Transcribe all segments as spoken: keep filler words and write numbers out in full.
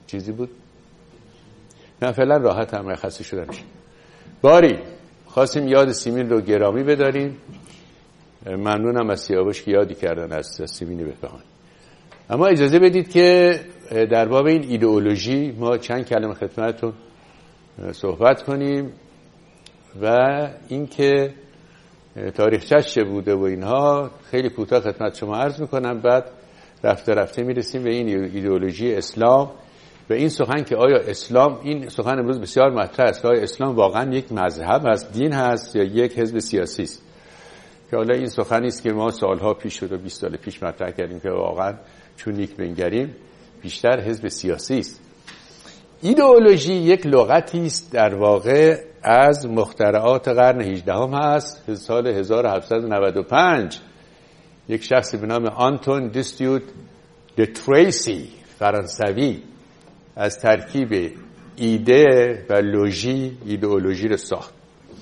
چیزی بود؟ نه فعلا راحت هم خسته شدم. باری خواستیم یاد سیمین رو گرامی بداریم. ممنونم از سیاوش که یادی کردن از سیمین بفهمن. اما اجازه بدید که در باب این ایدئولوژی ما چند کلمه خدمتتون صحبت کنیم و اینکه تاریخچه‌اش چه بوده و اینها خیلی کوتاه خدمت شما عرض میکنم. بعد رفته رفته میرسیم به این ایدئولوژی اسلام و این سخن که آیا اسلام، این سخن امروز بسیار مطرح است، آیا اسلام واقعا یک مذهب هست، دین هست یا یک حزب سیاسی است؟ که حالا این سخنی است که ما سالها پیش شد و بیست سال پیش مطرح کردیم که واقعا چون نیک بنگریم بیشتر حزب سیاسی است. ایدئولوژی یک لغتی است در واقع از مخترعات قرن هجدهم هست. سال هزار و هفتصد و نود و پنج یک شخصی به نام آنتون دیستیوت د تریسی فرانسوی از ترکیب ایده و لوژی ایدئولوژی رو ساخت.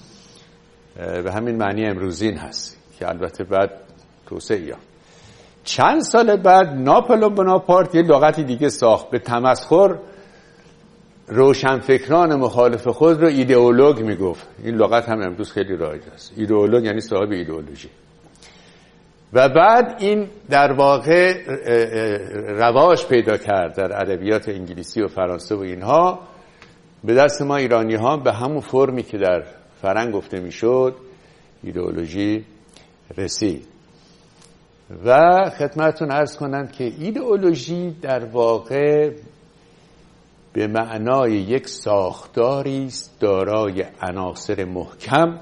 به همین معنی امروزین هست که البته بعد توسعه یافت. چند سال بعد ناپلئون بناپارت یه لغتی دیگه ساخت، به تمسخر روشنفکران مخالف خود رو ایدئولوگ میگفت. این لغت هم امروز خیلی رایج است. ایدئولوگ یعنی صاحب ایدئولوژی. و بعد این در واقع رواج پیدا کرد در ادبیات انگلیسی و فرانسه و اینها. به دست ما ایرانی ها به همون فرمی که در فرنگ گفته میشد ایدئولوژی رسید. و خدمتتون عرض کنم که ایدئولوژی در واقع به معنای یک ساختاری است دارای عناصر محکم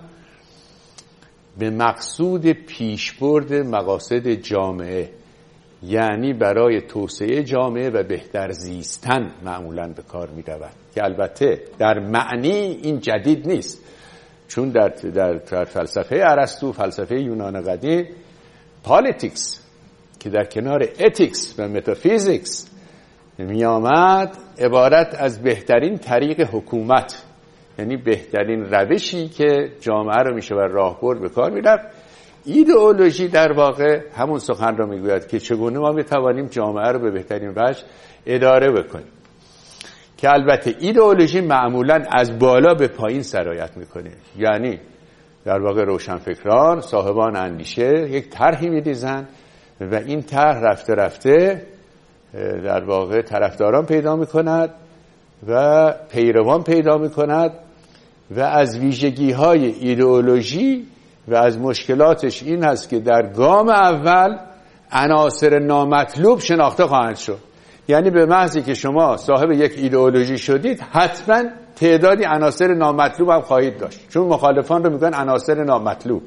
به مقصود پیشبرد مقاصد جامعه، یعنی برای توسعه جامعه و بهتر زیستن معمولاً به کار می رود که البته در معنی این جدید نیست، چون در, در, در فلسفه ارسطو، فلسفه یونان قدیم، پالیتیکس که در کنار اتیکس و متافیزیکس می آمد عبارت از بهترین طریق حکومت، یعنی بهترین روشی که جامعه رو میشه بر راهبرد به کار میرفت. ایدئولوژی در واقع همون سخن رو میگوید که چگونه ما بتوانیم جامعه رو به بهترین وجه اداره بکنیم، که البته ایدئولوژی معمولاً از بالا به پایین سرایت میکنه. یعنی در واقع روشنفکران، صاحبان اندیشه یک طرحی میریزن و این طرح رفته رفته در واقع طرفداران پیدا میکند و پیروان پیدا میکند و از ویژگی‌های ایدئولوژی و از مشکلاتش این هست که در گام اول عناصر نامطلوب شناخته خواهند شد. یعنی به محضی که شما صاحب یک ایدئولوژی شدید حتما تعدادی عناصر نامطلوب هم خواهید داشت، چون مخالفان رو میگن عناصر نامطلوب.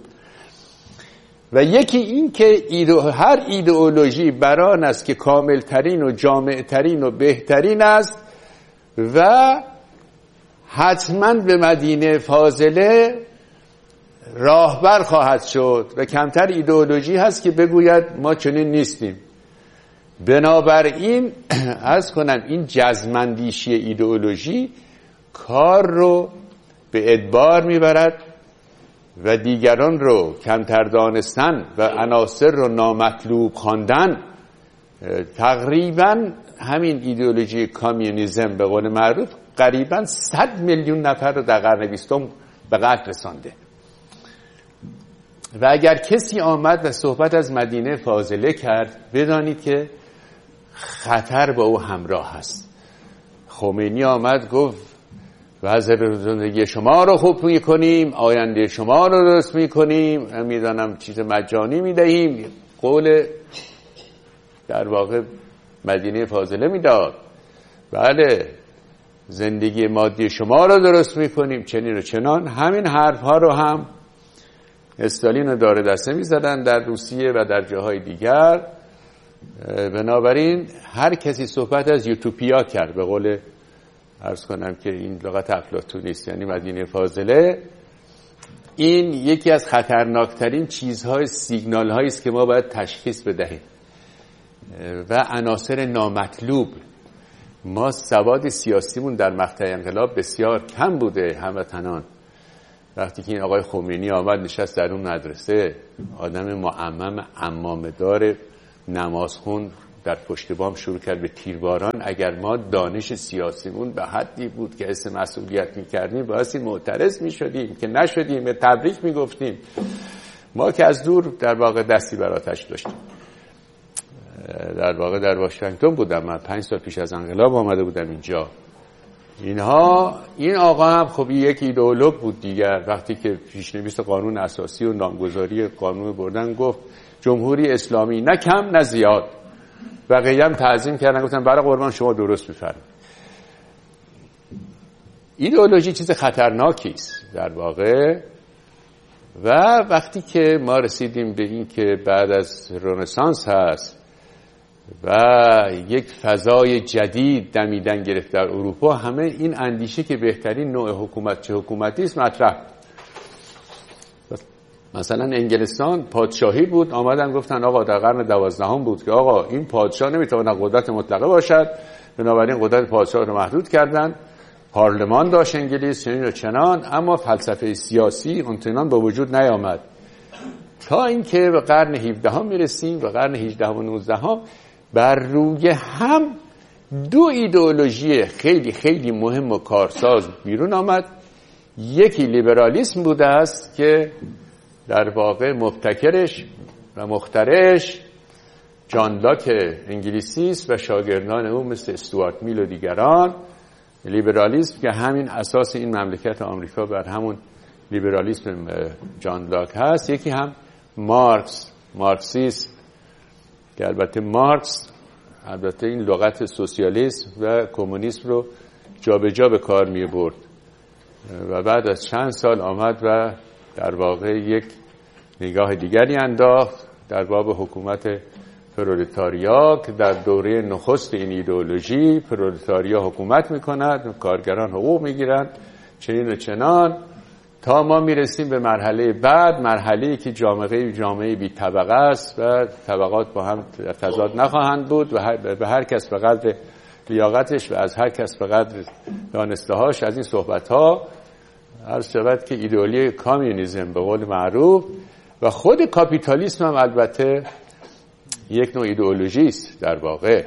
و یکی این که ایدو هر ایدئولوژی بران است که کاملترین و جامعترین و بهترین است و حتما به مدینه فاضله راهبر خواهد شد و کمتر ایدئولوژی هست که بگوید ما چنین نیستیم. بنابراین عرض کنم این جزمندیشی ایدئولوژی کار رو به ادبار میبرد و دیگران رو کمتر دانستن و عناصر رو نامطلوب خواندن. تقریبا همین ایدئولوژی کامیونیسم به قول معروف قریبا صد میلیون نفر رو در قرن بیستم به قتل رسانده. و اگر کسی آمد و صحبت از مدینه فاضله کرد بدانید که خطر با او همراه هست. خمینی آمد گفت وضع زندگی شما رو خوب میکنیم، آینده شما رو درست میکنیم، میدانم چیز مجانی میدهیم. قول در واقع مدینه فاضله میداد، بله زندگی مادی شما رو درست میکنیم، چنین و چنان. همین حرف ها رو هم استالین رو داره دسته میزدن در روسیه و در جاهای دیگر. بنابراین هر کسی صحبت از یوتوپیا کرد، به قول عرض کنم که این لغت افلاطونی است، یعنی مدینه فاضله. این یکی از خطرناکترین چیزهای سیگنال هایی است که ما باید تشخیص بدهیم و عناصر نامطلوب. ما سواد سیاسیمون در مقطع انقلاب بسیار کم بوده هموطنان. وقتی که این آقای خمینی آمد نشست در اون مدرسه، آدم معمم عمامه‌دار نمازخون در پشت بام شروع کرد به تیرباران. اگر ما دانش سیاسیمون به حدی بود که حس مسئولیت میکردیم باعث معترض میشدیم که نشدیم، به تبریک میگفتیم. ما که از دور در واقع دستی بر آتش داشتیم. در واقع در واشنگتن بودم من، پنج سال پیش از انقلاب آمده بودم اینجا. اینها این آقا هم خب یک ایدئولوگ بود دیگر. وقتی که پیشنویس قانون اساسی و نامگذاری قانون بردن گفت جمهوری اسلامی، نه کم نه زیاد. بقیه هم تعظیم کردن، گفتن برای قربان شما درست می‌فرمایید. ایدئولوژی چیز خطرناکی است در واقع. و وقتی که ما رسیدیم به این که بعد از رنسانس هست و یک فضای جدید دمیدن گرفت در اروپا، همه این اندیشه که بهترین نوع حکومت چه حکومتی است مطرح. مثلا انگلستان پادشاهی بود، آمدن گفتن آقا در قرن دوازدهم بود که آقا این پادشاه نمیتواند قدرت مطلقه باشد، بنابراین قدرت پادشاه رو محدود کردن. پارلمان داشت انگلیس چنین و چنان، اما فلسفه سیاسی اونطوران به وجود نیامد تا اینکه به قرن هفدهم میرسیم. به قرن هجدهم و نوزدهم بر روی هم دو ایدئولوژی خیلی خیلی مهم و کارساز بیرون آمد. یکی لیبرالیسم بوده است که در واقع مبتکرش و مخترعش جان لاک انگلیسی است و شاگردان او مثل استوارت میل و دیگران. لیبرالیسم که همین اساس این مملکت آمریکا بر همون لیبرالیسم جان لاک هست. یکی هم مارکس، مارکسیسم، که البته مارکس البته این لغت سوسیالیسم و کمونیسم رو جابجا به کار می برد و بعد از چند سال آمد و در واقع یک نگاه دیگری انداخت در باب حکومت پرولتاریا که در دوره نخست این ایدئولوژی پرولتاریا حکومت میکند، کارگران حقوق میگیرند، چنین و چنان، تا ما میرسیم به مرحله بعد، مرحله‌ای که جامعه جامعه بی طبقه است و طبقات با هم تضاد نخواهند بود و هر به هر کس به قدر لیاقتش و از هر کس به قدر دانسته‌هاش. از این صحبت‌ها عرض شود که ایدئولوژی کامونیسم به قول معروف و خود کاپیتالیسم هم البته یک نوع ایدئولوژی است در واقع،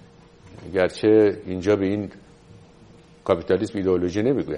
گرچه اینجا به این کاپیتالیسم ایدئولوژی نمیگوید.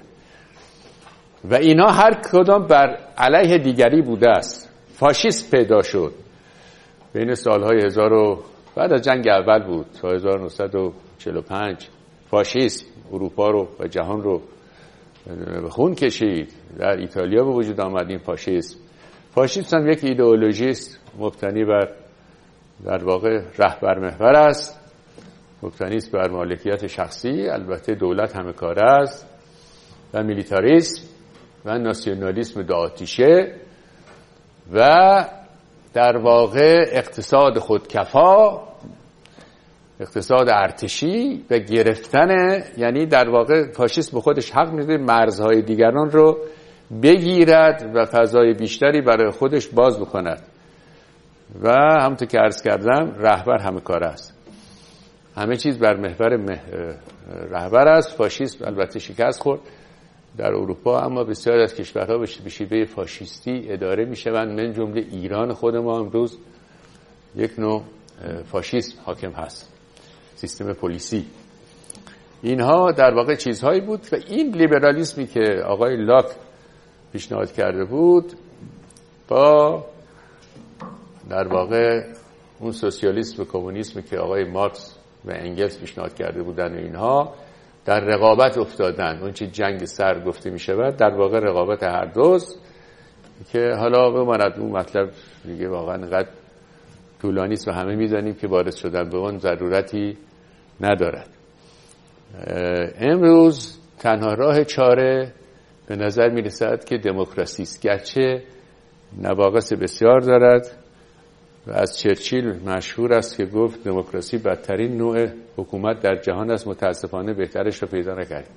و اینا هر کدام بر علیه دیگری بوده است. فاشیسم پیدا شد بین سالهای هزار و بعد از جنگ اول بود تا هزار و نهصد و چهل و پنج. فاشیسم اروپا رو و جهان رو به خون کشید. در ایتالیا به وجود آمد این فاشیسم. فاشیسم هم یک ایدئولوژی است مبتنی بر در واقع رهبر محور است، مبتنی است بر مالکیت شخصی، البته دولت همه کاره است، و میلیتاریسم و ناسیونالیسم دو آتیشه و در واقع اقتصاد خودکفا، اقتصاد ارتشی و گرفتن، یعنی در واقع فاشیسم به خودش حق میده مرزهای دیگران رو بگیرد و فضای بیشتری برای خودش باز بکند و همونطور که عرض کردم رهبر همه کار است، همه چیز بر محور مح... رهبر است. فاشیسم البته شکست خورد در اروپا، اما بسیار از کشورها به شیوه فاشیستی اداره میشوند، من جمله ایران خود ما امروز یک نوع فاشیسم حاکم هست، سیستم پلیسی. اینها در واقع چیزهایی بود و این لیبرالیسمی که آقای لاک پیشنهاد کرده بود با در واقع اون سوسیالیسم و کمونیسمی که آقای مارکس و انگلس پیشنهاد کرده بودن و اینها در رقابت افتادن. اون چی جنگ سر گفته می شود در واقع رقابت هر دوست که حالا بماند اون مطلب دیگه واقعا اینقدر طولانی است و همه می‌دانیم که وارد شدن به اون ضرورتی ندارد. امروز تنها راه چاره به نظر می رسد که دموکراسی است، گرچه نواقص بسیار دارد و از چرچیل مشهور است که گفت دموکراسی بدترین نوع حکومت در جهان است، متاسفانه بهترش رو پیدا نکردیم.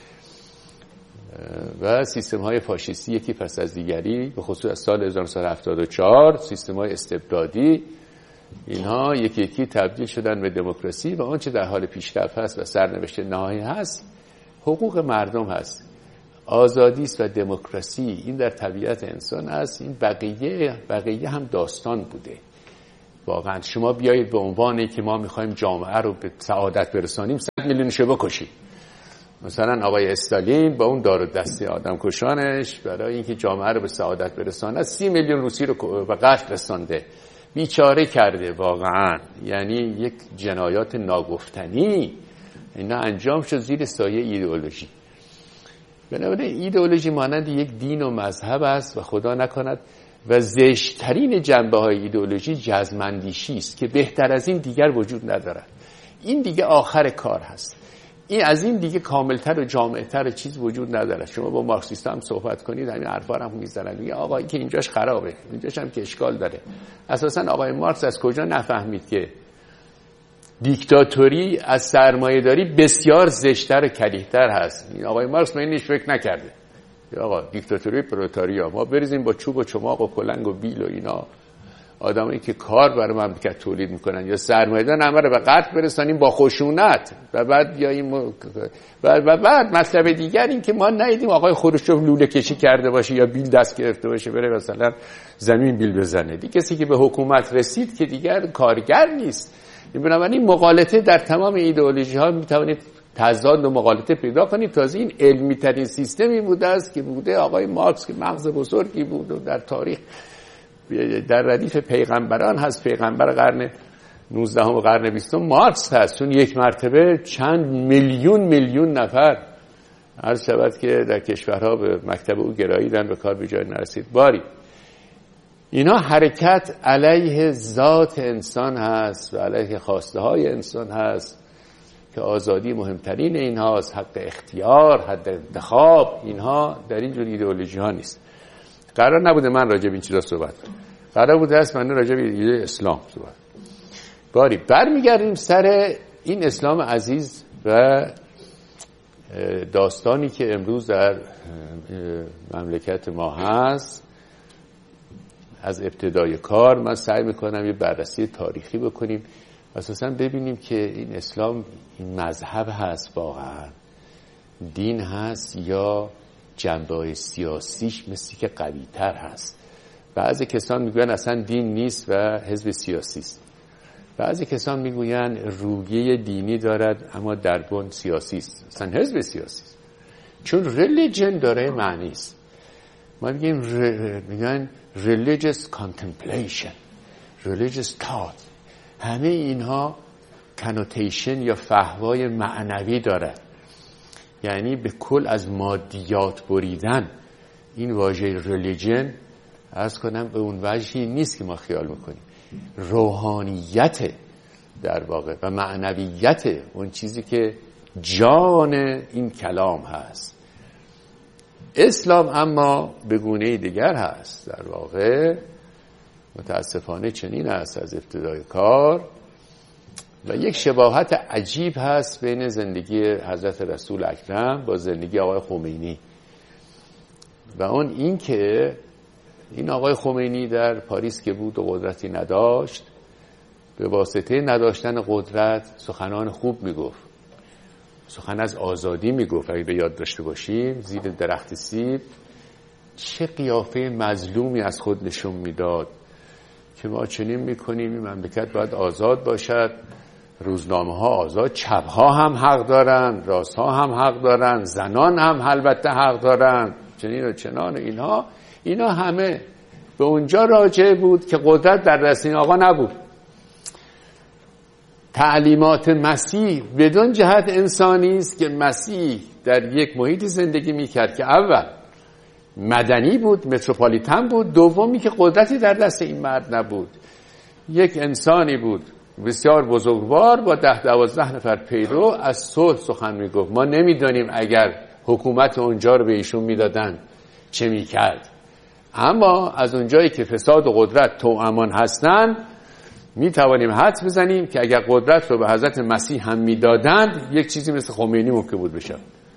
و سیستم های فاشیستی یکی پس از دیگری به خصوص از سال هزار و نهصد و هفتاد و چهار سیستم های استبدادی اینها یکی یکی تبدیل شدن به دموکراسی و آنچه در حال پیشرفت هست و سرنوشت نهایی هست حقوق مردم هست، آزادی است و دموکراسی. این در طبیعت انسان است. این بقیه بقیه هم داستان بوده. واقعا شما بیایید به عنوانی که ما میخوایم جامعه رو به سعادت برسانیم صد میلیونشو بکشید. مثلا آقای استالین با اون دار و دسته آدم کشانش برای اینکه جامعه رو به سعادت برسانه سی میلیون روسی رو به قتل رسانده، بیچاره کرده. واقعا یعنی یک جنایات ناگفتنی اینا انجام شد زیر سایه ایدئولوژی. بنابراین ایدئولوژی مانند یک دین و مذهب است و خدا نکند و زشترین جنبه های ایدئولوژی جزم‌اندیشی است که بهتر از این دیگر وجود ندارد. این دیگه آخر کار هست. این از این دیگه کاملتر و جامعتر چیز وجود نداره. شما با مارکسیست هم صحبت کنید همین حرفا هم میزنن، میگه آقا این که اینجاش خرابه، اینجاش هم که اشکال داره. اساسا آقای مارکس از کجا نفهمید که دیکتاتوری از سرمایه‌داری بسیار زشتر و کریه‌تر هست؟ این آقای مارکس من اینش فکر نکرده. آقا دیکتاتوری پرولتاریا، ما بریزیم با چوب و چماق و کلنگ و بیل و اینا آدمایی که کار برای مملکت تولید میکنن یا سرمایه‌دار همه رو به قتل برسانیم با خشونت و بعد بیاییم و, و بعد مطلب دیگر این که ما ندیدیم آقای خروشچوف لوله کشی کرده باشه یا بیل دست گرفته باشه بره مثلا زمین بیل بزنه. دیگه کسی که به حکومت رسید که دیگر کارگر نیست. بنابراین مغالطه در تمام ایدئولوژی ها میتوانید تضاد و مغالطه پیدا کنید. تازه این علمی ترین سیستمی بوده است که بوده آقای مارکس که مغز بزرگی بود و در تاریخ در ردیف پیغمبران هست. پیغمبر قرن نوزدهم و قرن بیستم مارکس هست، چون یک مرتبه چند میلیون میلیون نفر عرض شود که در کشورها به مکتب او گراییدن و کار به جای نرسید. باری اینا حرکت علیه ذات انسان هست و علیه خواسته های انسان هست که آزادی مهمترین اینهاست، حق اختیار، حق انتخاب. اینها در این جور ایدئولوژی ها نیست. قرار نبوده من راجع به این چیزا صحبت کنم، قرار بوده است من راجع به ایده اسلام صحبت. باری برمیگردیم سر این اسلام عزیز و داستانی که امروز در مملکت ما هست. از ابتدای کار من سعی میکنم یه بررسی تاریخی بکنیم، اساسا ببینیم که این اسلام این مذهب هست واقعا، دین هست یا جنبه سیاسیش مثل که قوی تر هست. بعضی کسان میگوین اصلا دین نیست و حزب سیاسی است. بعضی کسان میگوین روحیه دینی دارد اما در بن سیاسی است. اصلا حزب سیاسی است. چون ریلیجن داره معنی است. ما میگیم میگن religious contemplation، religious thought. همه اینها کنوتیشن یا فحوای معنوی دارد. یعنی به کل از مادیات بریدن. این واژه ریلیجن عرض کنم به اون وجهی نیست که ما خیال میکنیم. روحانیت در واقع و معنویت اون چیزی که جان این کلام هست. اسلام اما به گونه دیگر هست. در واقع متاسفانه چنین است از ابتدای کار و یک شباهت عجیب هست بین زندگی حضرت رسول اکرم با زندگی آقای خمینی و اون این که این آقای خمینی در پاریس که بود و قدرتی نداشت، به واسطه نداشتن قدرت سخنان خوب میگفت، سخن از آزادی میگفت. اگه به یاد داشته باشیم زیر درخت سیب چه قیافه مظلومی از خود نشون میداد که ما چنین میکنیم این مملکت باید آزاد باشد، روزنامه ها آزاد، چپ ها هم حق دارن، راست ها هم حق دارن، زنان هم البته حق دارن، چنین و چنان. اینها اینا همه به اونجا راجع بود که قدرت در دست این آقا نبود. تعلیمات مسیح بدون جهت انسانی است که مسیح در یک محیطی زندگی میکرد که اول مدنی بود، متروپولیتن بود، دومی که قدرتی در دست این مرد نبود. یک انسانی بود بسیار بزرگوار با ده دوازده نفر پیرو از صلح سخن میگفت. ما نمیدانیم اگر حکومت اونجا رو به ایشون میدادن چه میکرد، اما از اونجایی که فساد و قدرت توامان هستن میتوانیم حدس بزنیم که اگر قدرت رو به حضرت مسیح هم میدادند یک چیزی مثل خمینی ممکن بود بشه.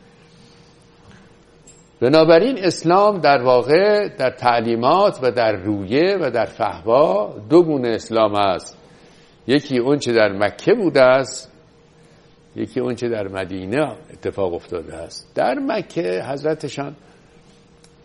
بنابراین اسلام در واقع در تعلیمات و در رویه و در فحوا دو گونه اسلام است. یکی اون چه در مکه بوده است، یکی اون چه در مدینه اتفاق افتاده است. در مکه حضرتشان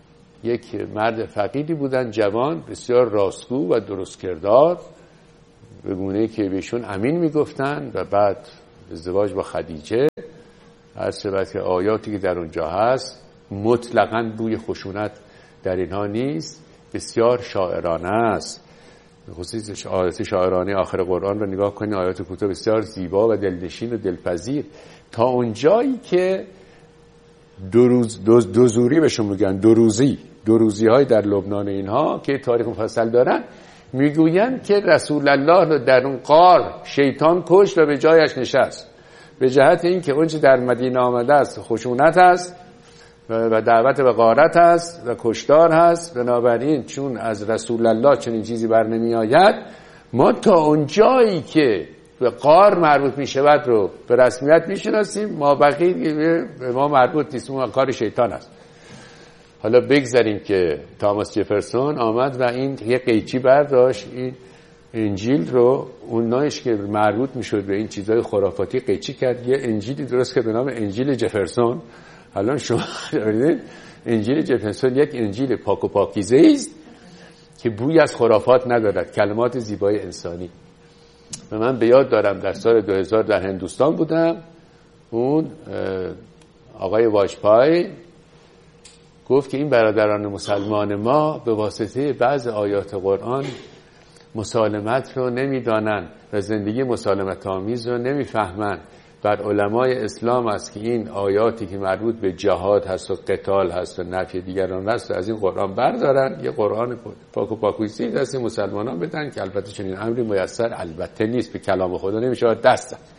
یک مرد فقیری بودن، جوان، بسیار راستگو و درست کردار، به گونه‌ای که بهشون امین میگفتن و بعد ازدواج با خدیجه. هر صورت که آیاتی که در اونجا هست مطلقاً بوی خشونت در اینها نیست، بسیار شاعرانه است. خصوص آیات شاعرانه آخر قرآن رو نگاه کنید، آیات کوتاه بسیار زیبا و دلنشین و دلپذیر، تا اونجایی که دو روز دو, دو زوری بهشون میگن، دو روزی دو روزی های در لبنان اینها که تاریخ مفصل دارن، میگویند که رسول الله رو در اون غار شیطان کشت و به جایش نشست، به جهت این که اونچه در مدینه آمده است خشونت است و دعوت به غارت است و کشتار هست. بنابراین چون از رسول الله چنین چیزی بر نمی آید، ما تا اون جایی که به غار مربوط می شود رو به رسمیت می شناسیم، ما بقیه به ما مربوط نیست، اون کار شیطان است. حالا بگذاریم که تاماس جفرسون آمد و این یه قیچی برداشت، این انجیل رو اون نایش که مربوط می شد به این چیزای خرافاتی قیچی کرد، یه انجیلی درست که به نام انجیل جفرسون. الان شما دارید انجیل جفرسون یک انجیل پاک و پاکیزه است که بوی از خرافات ندارد، کلمات زیبای انسانی. و من به یاد دارم در سال دو هزار در هندوستان بودم، اون آقای واجپای گفت که این برادران مسلمان ما به واسطه بعض آیات قرآن مسالمت رو نمیدانن و زندگی مسالمت آمیز رو نمیفهمن. بر علمای اسلام است که این آیاتی که مربوط به جهاد هست و قتال هست و نفی دیگران هست از این قرآن بردارن، یه قرآن پاک و پاکیزه دست مسلمانان بدن، که البته چنین امری میسر البته نیست، به کلام خدا نمیشه دست داد.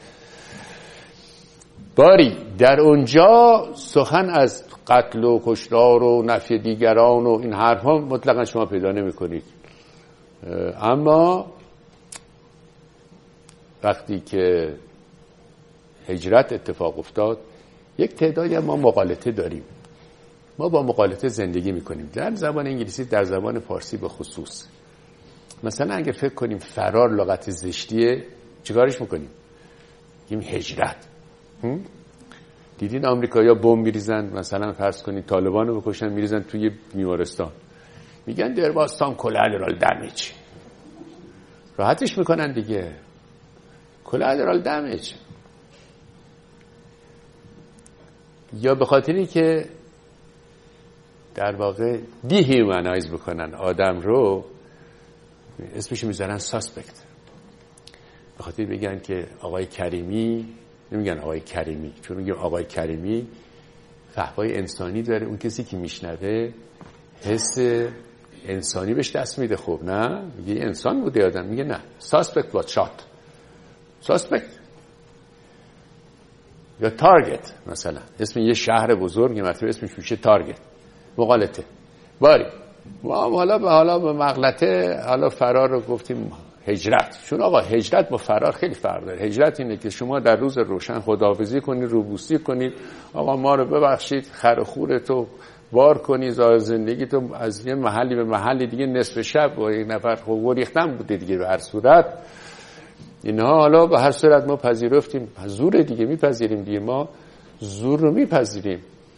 باری در اونجا سخن از قتل و کشتار و نفی دیگران و این حرفا مطلقا شما پیدا نمی کنید. اما وقتی که هجرت اتفاق افتاد، یک تعدادی ما مقالطه داریم، ما با مقالطه زندگی میکنیم، در زبان انگلیسی، در زبان فارسی به خصوص. مثلا اگه فکر کنیم فرار لغت زشتیه، چیکارش میکنیم؟ میگیم هجرت. دیدین آمریکایی‌ها بمب میریزن، مثلا فرض کنید طالبان رو بکشن، میریزن توی بیمارستان، میگن there was some collateral damage. راحتش میکنن دیگه، collateral damage. یا به خاطری که در واقع دیهیومنایز بکنن آدم رو، اسمش میذارن ساسپکت. به خاطر بگن که آقای کریمی، نمیگن آقای کریمی، چون میگم آقای کریمی فحوای انسانی داره، اون کسی که میشنوه حس انسانی بهش دست میده. خب نه، میگه انسان بوده آدم، میگه نه، ساسپکت was shot. ساسپکت یا تارگت، مثلا اسم یه شهر بزرگ مثلا اسمش میشه تارگت، مقالطه. باری ما حالا به حالا به مغلطه حالا فرار رو گفتیم هجرت، چون آقا هجرت با فرار خیلی فرق داره. هجرت اینه که شما در روز روشن خداحافظی کنید، روبوسی کنید، آقا ما رو ببخشید، خر خورتو بار کنید، زندگی تو از یه محلی به محلی دیگه نصف شب با یک نفر خوب ریختن بوده دیگه. به هر صورت اینها حالا به هر صورت ما پذیرفتیم، زور دیگه میپذیریم دیگه، ما زور رو میپذیریم.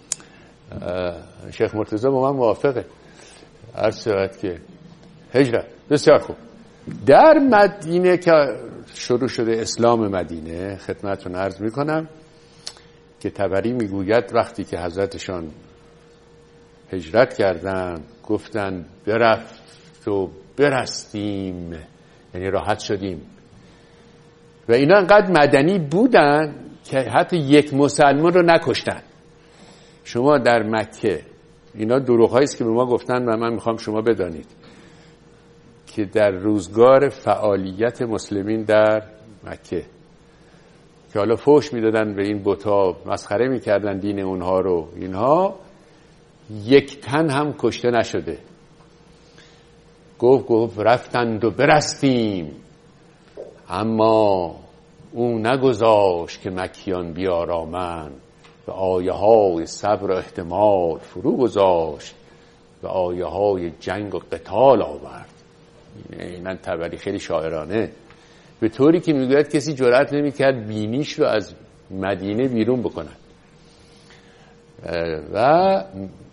شیخ مرتضی با من موافقه. هر صورت که هجرت بسیار خوب. در مدینه که شروع شده اسلام مدینه، خدمتتون عرض میکنم که طبری میگوید وقتی که حضرتشان هجرت کردن، گفتن برفت و برستیم، یعنی راحت شدیم. و اینا انقدر مدنی بودن که حتی یک مسلمان رو نکشتن. شما در مکه، اینا دروغ‌هایی است که به ما گفتن و من میخوام شما بدانید که در روزگار فعالیت مسلمین در مکه که حالا فحش میدادن به این بت‌ها، مسخره میکردن دین اونها رو، اینها یک تن هم کشته نشده. گفت گفت رفتند و برستیم، اما او نگذاشت که مکیان بیارامند و آیه های صبر و احتمال فرو گذاشت و آیه های جنگ و قتال آورد. اینن طبری خیلی شاعرانه، به طوری که میگوید کسی جرأت نمیکرد بینیش رو از مدینه بیرون بکنن. و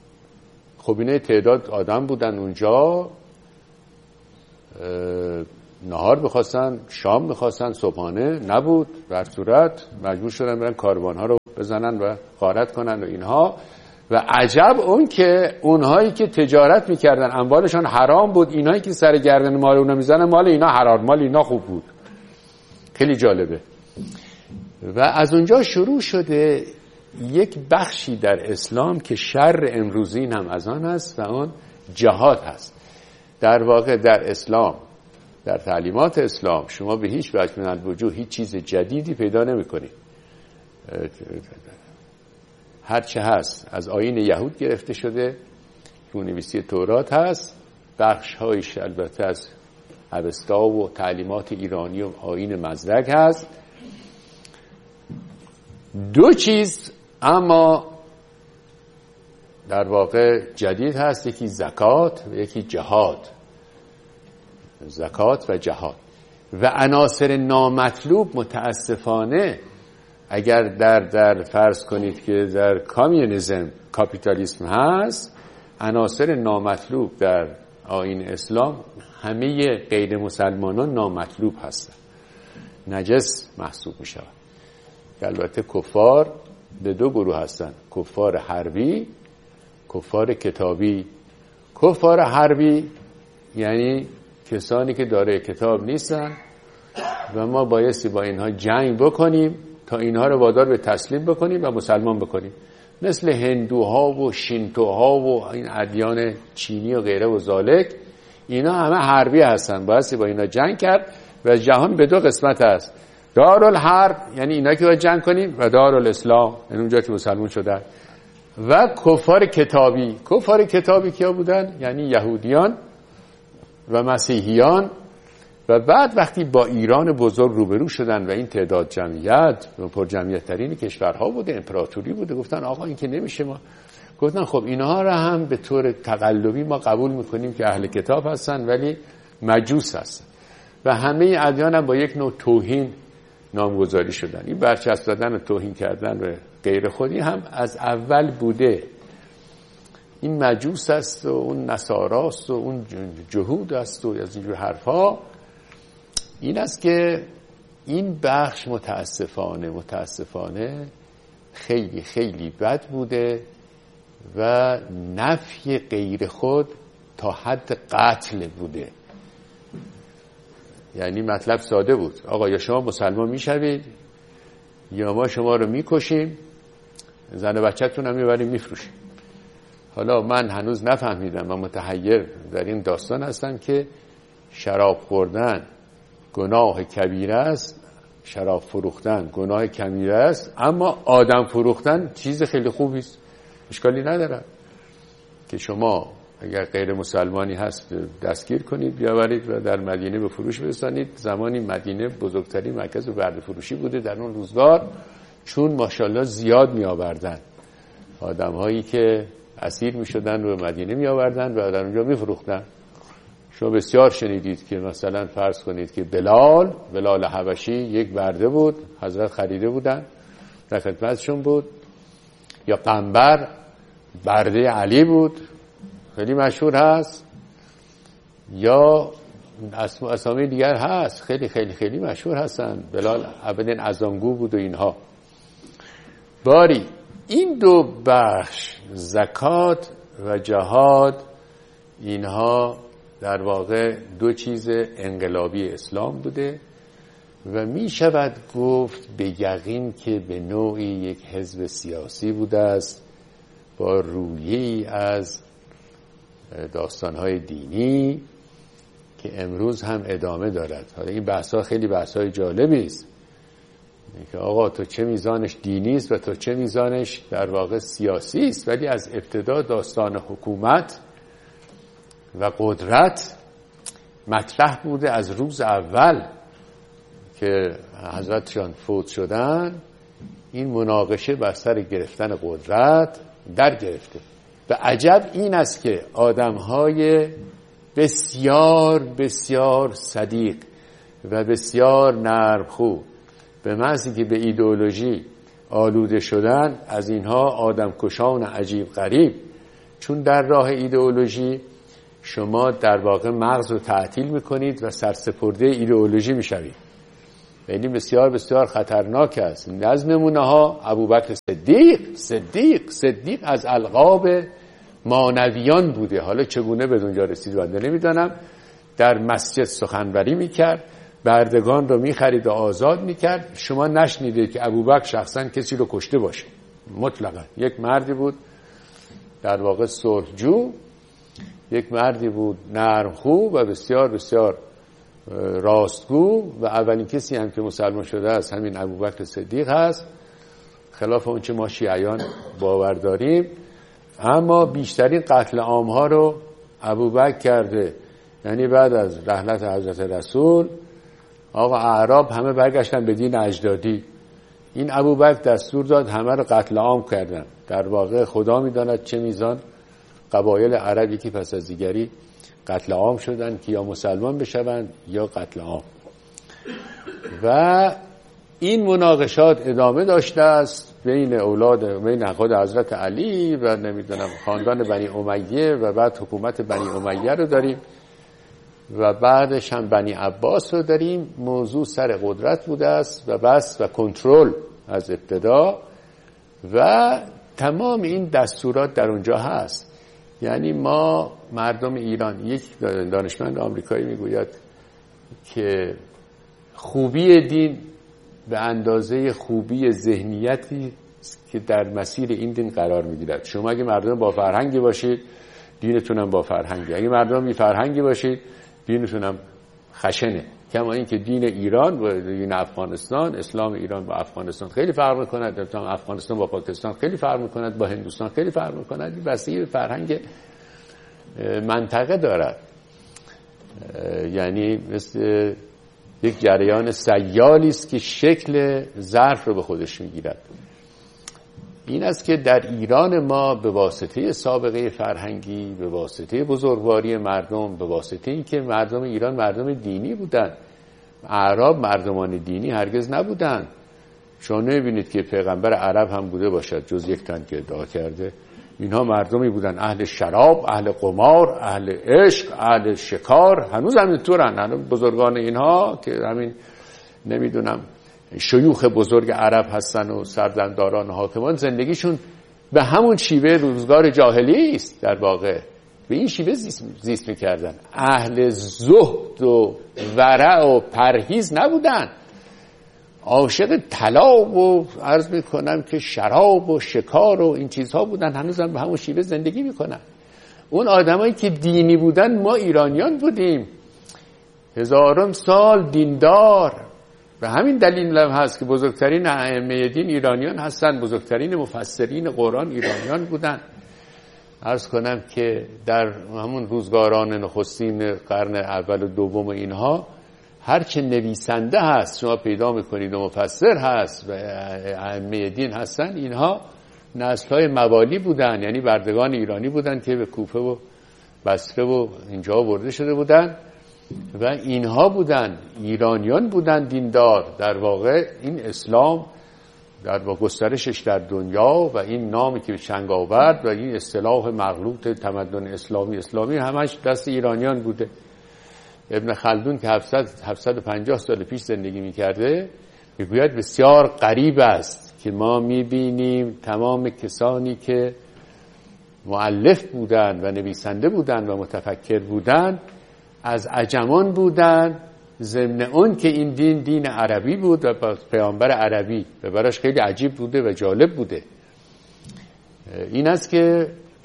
خب اینه تعداد آدم بودن اونجا، نهار بخواستن، شام بخواستن، صبحانه نبود، در صورت مجبور شدن برن کاروانها رو بزنن و غارت کنن و اینها. و عجب اون که اونهایی که تجارت میکردن اموالشان حرام بود، اینهایی که سر گردن مال اونا میزنن مال اینا حرام، مال اینا خوب بود. خیلی جالبه. و از اونجا شروع شده یک بخشی در اسلام که شر امروزین هم از آن است و آن جهاد هست. در واقع در اسلام، در تعلیمات اسلام شما به هیچ وجه من الوجوه هیچ چیز جدیدی پیدا نمی کنید. هر چه هست از آیین یهود گرفته شده، رونویسی تورات هست، بخش هایش البته از اوستا و تعلیمات ایرانی و آیین مزدک هست. دو چیز اما در واقع جدید هست، یکی زکات و یکی جهاد. زکات و جهاد و عناصر نامطلوب متاسفانه اگر در در فرض کنید که در کامیونیسم کاپیتالیسم هست، عناصر نامطلوب در آیین اسلام همه غیر مسلمانان نامطلوب هستند، نجس محسوب می شود. البته کفار به دو گروه هستند، کفار حربی، کفار کتابی. کفار حربی یعنی کسانی که دارای کتاب نیستن و ما بایستی با اینها جنگ بکنیم تا اینها رو وادار به تسلیم بکنیم و مسلمان بکنیم، مثل هندوها و شینتوها و این ادیان چینی و غیره و ذالک. اینا همه حربی هستن، بایستی با اینا جنگ کرد. و جهان به دو قسمت است، دارالحرب یعنی اینا که باید جنگ کنیم و دارالاسلام یعنی اونجا که مسلمان شدن. و کفار کتابی، کفار کتابی کیا بودن؟ یعنی یهودیان و مسیحیان. و بعد وقتی با ایران بزرگ روبرو شدن و این تعداد جمعیت و پر جمعیت ترین کشورها بوده، امپراتوری بوده، گفتن آقا این که نمیشه. ما گفتن خب اینها را هم به طور تقلبی ما قبول میکنیم که اهل کتاب هستن ولی مجوس هستن و همه ادیان هم با یک نوع توهین نامگذاری شدن. این برچسب زدن و توهین کردن و غیر خودی هم از اول بوده. این مجوس است و اون نصاراست و اون جهود است و از اینجور حرفا. این است که این بخش متاسفانه متاسفانه خیلی خیلی بد بوده و نفی غیر خود تا حد قتل بوده. یعنی مطلب ساده بود، آقا یا شما مسلمان میشوید یا ما شما رو میکشیم، زن و بچه‌تون هم میبریم میفروشیم. حالا من هنوز نفهمیدم و متحیر در این داستان هستم که شراب خوردن گناه کبیره است، شراب فروختن گناه کبیره است، اما آدم فروختن چیز خیلی خوبی است، اشکالی نداره که شما اگر غیر مسلمانی هست دستگیر کنید بیاورید و در مدینه به فروش برسانید. زمانی مدینه بزرگترین مرکز برده فروشی بوده در اون روزگار، چون ماشاءالله زیاد می آوردن آدم هایی که اسیر می شدن و مدینه می آوردن و در اونجا می فروختن. شما بسیار شنیدید که مثلا فرض کنید که بلال بلال حبشی یک برده بود، حضرت خریده بودن در خدمتشون بود، یا قنبر برده علی بود خیلی مشهور هست، یا اسامی دیگر هست خیلی خیلی خیلی مشهور هستن. بلال عبدین ازانگو بود و اینها. باری این دو بخش زکات و جهاد اینها در واقع دو چیز انقلابی اسلام بوده و می شود گفت به یقین که به نوعی یک حزب سیاسی بوده است با رویه‌ای از داستان‌های دینی که امروز هم ادامه دارد. حالا این بحث‌ها خیلی بحث‌های جالبی است که آقا تو چه میزانش دینی است و تو چه میزانش در واقع سیاسی است، ولی از ابتدا داستان حکومت و قدرت مطرح بوده. از روز اول که حضرتشان فوت شدن این مناقشه بر سر گرفتن قدرت در گرفته. و عجب این است که آدم‌های بسیار بسیار صدیق و بسیار نرمخو به محضی که به ایدئولوژی آلوده شدن، از اینها آدمکشان عجیب غریب، چون در راه ایدئولوژی شما در واقع مغز رو تعطیل میکنید و سرسپرده ایدئولوژی میشوید. یعنی بسیار بسیار خطرناک است. از نمونه ها ابوبکر صدیق صدیق صدیق از القاب مانویان بوده. حالا چگونه به اونجا رسید بنده نمیدانم. در مسجد سخنوری میکرد، بردگان رو میخرید و آزاد میکرد. شما نشنیدید که ابوبکر شخصا کسی رو کشته باشه. مطلقا یک مردی بود در واقع صلحجو، یک مردی بود نرمخو و بسیار بسیار راستگو و اولین کسی هم که مسلمان شده است همین ابوبکر صدیق هست، خلاف اون چه ما شیعیان باور داریم. اما بیشترین قتل عام‌ها رو ابوبکر کرده. یعنی بعد از رحلت حضرت رسول آقا اعراب همه برگشتن به دین اجدادی. این ابوبکر دستور داد همه رو قتل عام کردن. در واقع خدا می‌داند چه میزان قبایل عرب یکی پس از دیگری قتل عام شدن که یا مسلمان بشوند یا قتل عام. و این مناقشات ادامه داشته است بین اولاد بین خود حضرت علی و نمیدونم خاندان بنی امیه و بعد حکومت بنی امیه رو داریم و بعدش هم بنی عباس رو داریم. موضوع سر قدرت بوده است و بس و کنترل از ابتدا و تمام این دستورات در اونجا هست. یعنی ما مردم ایران، یک دانشمند آمریکایی میگوید که خوبی دین به اندازه خوبی ذهنیتی که در مسیر این دین قرار میگیرد. شما اگه مردم با فرهنگی باشید دینتون هم با فرهنگی، اگه مردم بی فرهنگی باشید دینتون هم خشنه. کما این که دین ایران و دین افغانستان، اسلام ایران با افغانستان خیلی فرق می‌کند، افغانستان با پاکستان خیلی فرق می‌کند، با هندوستان خیلی فرق می‌کند. این بستگی فرهنگ منطقه دارد. یعنی مثل یک جریان سیالی است که شکل ظرف رو به خودش می‌گیرد. این است که در ایران ما به واسطه سابقه فرهنگی، به واسطه بزرگواری مردم، به واسطه اینکه مردم ایران مردم دینی بودند، اعراب مردمان دینی هرگز نبودند. شما نمی‌بینید که پیغمبر عرب هم بوده باشد جز یک تن که ادعا کرده. اینها مردمی بودن اهل شراب، اهل قمار، اهل عشق، اهل شکار. هنوز هم اینطورن. هنوز بزرگان اینها که همین نمیدونم شیوخ بزرگ عرب هستن و سردمداران و حاکمان، زندگیشون به همون شیوه روزگار جاهلی است. در واقع به این شیوه زیست, زیست میکردن. اهل زهد و ورع و پرهیز نبودن. عاشق طلا و عرض میکنم که شراب و شکار و این چیزها بودن. هنوز هم به همون شیوه زندگی میکنن. اون آدمایی که دینی بودن ما ایرانیان بودیم، هزارم سال دیندار. به همین دلیل هم هست که بزرگترین ائمه دین ایرانیان هستن، بزرگترین مفسرین قرآن ایرانیان بودن. عرض کنم که در همون روزگاران نخستین قرن اول و دوم اینها هرچه نویسنده هست شما پیدا میکنید و مفسر هست و ائمه دین هستن، اینها نسل‌های موالی بودن، یعنی بردگان ایرانی بودن که به کوفه و بصره و اینجا برده شده بودن و اینها بودن ایرانیان بودن دیندار. در واقع این اسلام در با گسترشش در دنیا و این نامی که به چنگ آورد و این اصطلاح مغلوط تمدن اسلامی اسلامی همش دست ایرانیان بوده. ابن خلدون که هفتصد و پنجاه سال پیش زندگی می‌کرده میگوید بسیار غریب است که ما می‌بینیم تمام کسانی که مؤلف بودند و نویسنده بودند و متفکر بودند از عجمان بودند، ضمن اون که این دین دین عربی بود و پیامبر عربی و براش خیلی عجیب بوده و جالب بوده. این است که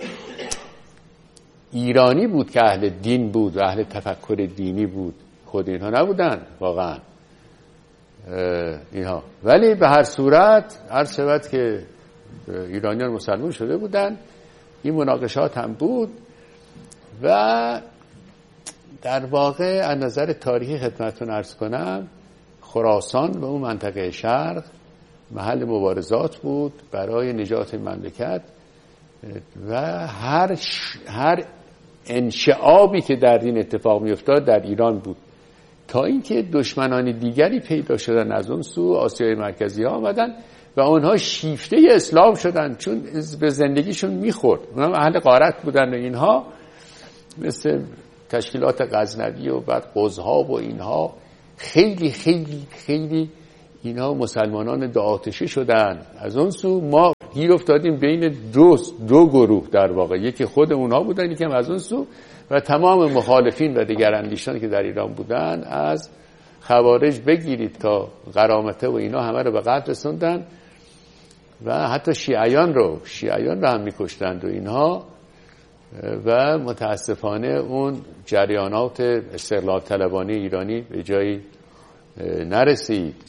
ایرانی بود که اهل دین بود و اهل تفکر دینی بود. خود اینها نبودن واقعا اینها. ولی به هر صورت هر شود که ایرانیان مسلمان شده بودن. این مناقشات هم بود و در واقع از نظر تاریخی خدمتتون عرض کنم خراسان و اون منطقه شرق محل مبارزات بود برای نجات مملکت و هر ش... هر انشعابی که در این اتفاق میافتاد در ایران بود، تا اینکه دشمنان دیگری پیدا شدن از اون سو آسیای مرکزی ها آمدن و اونها شیفته اسلام شدن چون به زندگیشون میخورد. اونها اهل غارت بودن و اینها مثل تشکیلات غزنوی و بعد قزها و اینها خیلی خیلی خیلی اینها مسلمانان دو آتشه شدن. از اون سو ما گیر افتادیم بین دو دو گروه در واقع، یکی خود اونها بودن، یکی هم از اون سو، و تمام مخالفین و دیگراندیشان که در ایران بودن از خوارج بگیرید تا قرامته و اینا همه رو به قتل رسوندن و حتی شیعیان رو شیعیان رو هم میکشتند و اینها، و متاسفانه اون جریانات استقلال طلبانه ایرانی به جایی نرسید.